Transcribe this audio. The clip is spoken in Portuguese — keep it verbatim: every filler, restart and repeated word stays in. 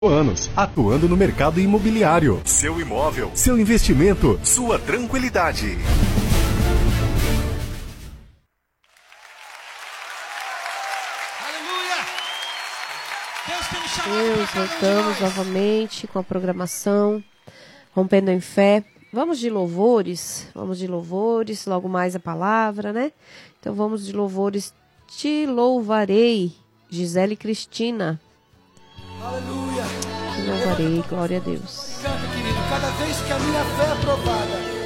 anos, atuando no mercado imobiliário. Seu imóvel, seu investimento, sua tranquilidade. Deus, voltamos novamente com a programação Rompendo em Fé. Vamos de louvores, vamos de louvores, logo mais a palavra, né? Então vamos de louvores. Te louvarei, Gisele Cristina. Aleluia. Te louvarei, glória a Deus. Canta, querido, cada vez que a minha fé é provada,